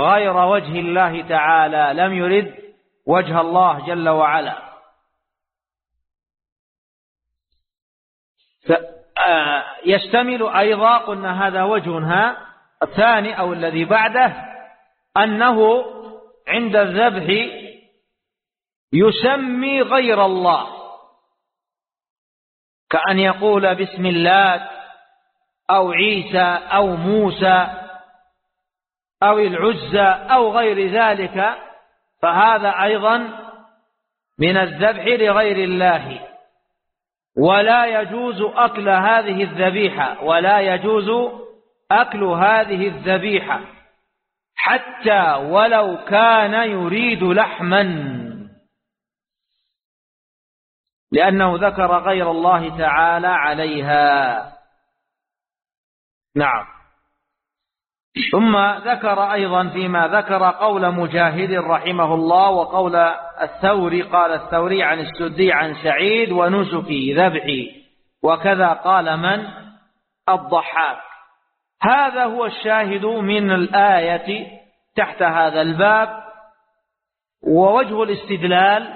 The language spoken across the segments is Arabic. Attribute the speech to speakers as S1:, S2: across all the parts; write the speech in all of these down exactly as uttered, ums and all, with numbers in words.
S1: غير وجه الله تعالى، لم يرد وجه الله جل وعلا. يشتمل أيضا، قلنا هذا وجهها الثاني أو الذي بعده، أنه عند الذبح يسمي غير الله، كأن يقول بسم الله أو عيسى أو موسى أو العزى أو غير ذلك، فهذا أيضا من الذبح لغير الله، ولا يجوز أكل هذه الذبيحة، ولا يجوز أكل هذه الذبيحة حتى ولو كان يريد لحما، لأنه ذكر غير الله تعالى عليها. نعم. ثم ذكر أيضا فيما ذكر قول مجاهد رحمه الله وقول الثوري، قال الثوري عن السدي عن سعيد ونسكي ذبحي، وكذا قال من؟ الضحاك. هذا هو الشاهد من الآية تحت هذا الباب. ووجه الاستدلال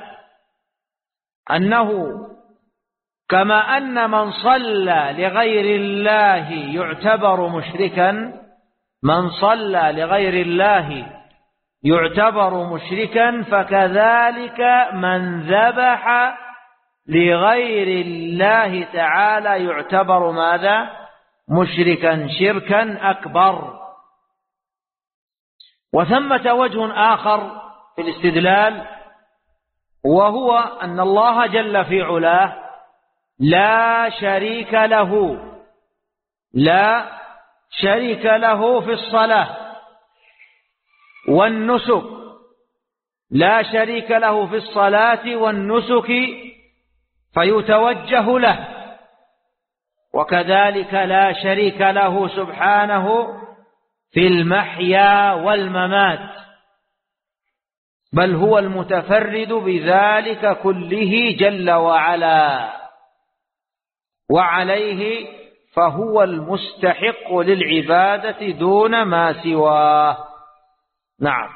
S1: أنه كما أن من صلى لغير الله يعتبر مشركا، من صلى لغير الله يعتبر مشركا، فكذلك من ذبح لغير الله تعالى يعتبر ماذا؟ مشركا شركا أكبر. وثمة وجه آخر في الاستدلال، وهو أن الله جل في علاه لا شريك له، لا شريك له في الصلاة والنسك، لا شريك له في الصلاة والنسك فيتوجه له، وكذلك لا شريك له سبحانه في المحيا والممات، بل هو المتفرد بذلك كله جل وعلا، وعليه فهو المستحق للعبادة دون ما سواه. نعم.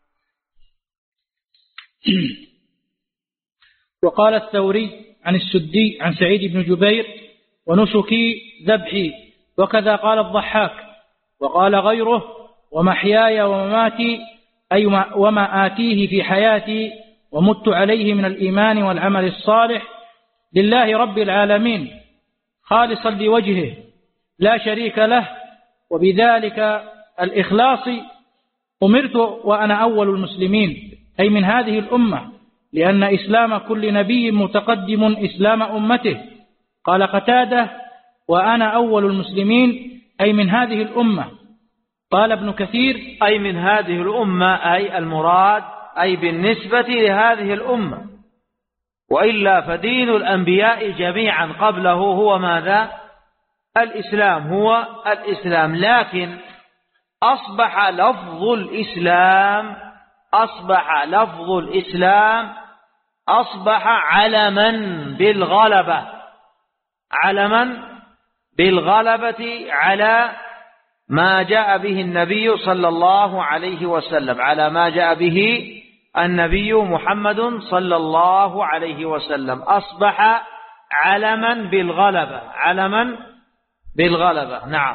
S2: وقال الثوري عن السدي عن سعيد بن جبير ونسكي ذبحي، وكذا قال الضحاك. وقال غيره ومحياي ومماتي أي وما آتيه في حياتي ومت عليه من الإيمان والعمل الصالح لله رب العالمين خالصا لوجهه لا شريك له، وبذلك الإخلاص أمرت وأنا أول المسلمين، أي من هذه الأمة، لأن إسلام كل نبي متقدم إسلام أمته. قال قتادة وأنا أول المسلمين أي من هذه الأمة. قال ابن كثير
S1: أي من هذه الأمة، أي المراد أي بالنسبة لهذه الأمة، وإلا فدين الأنبياء جميعا قبله هو ماذا؟ الإسلام، هو الإسلام. لكن أصبح لفظ الإسلام أصبح لفظ الإسلام أصبح علما بالغلبة، علما بالغلبة على ما جاء به النبي صلى الله عليه وسلم، على ما جاء به النبي محمد صلى الله عليه وسلم، أصبح علما بالغلبة، علما بالغلبة. نعم.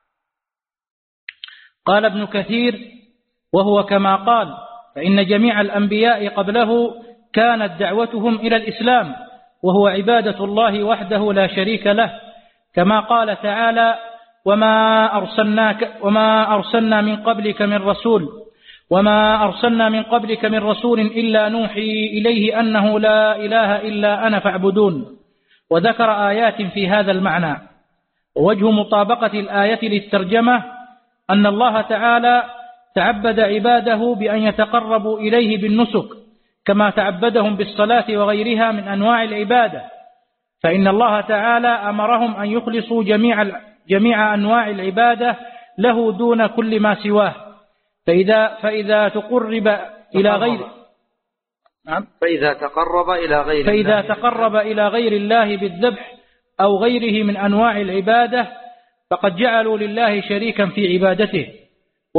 S2: قال ابن كثير وهو كما قال، فإن جميع الأنبياء قبله كانت دعوتهم إلى الإسلام، وهو عبادة الله وحده لا شريك له، كما قال تعالى وما أرسلناك وما أرسلنا من قبلك من رسول وما أرسلنا من قبلك من رسول إلا نوحي إليه أنه لا إله إلا أنا فاعبدون. وذكر آيات في هذا المعنى. ووجه مطابقة الآية للترجمة أن الله تعالى تعبد عباده بأن يتقربوا إليه بالنسك كما تعبدهم بالصلاة وغيرها من أنواع العبادة، فإن الله تعالى أمرهم أن يخلصوا جميع جميع أنواع العبادة له دون كل ما سواه. فإذا فإذا تقرب إلى غير
S1: نعم فإذا تقرب إلى غير
S2: فإذا تقرب إلى غير الله بالذبح أو غيره من أنواع العبادة فقد جعلوا لله شريكا في عبادته،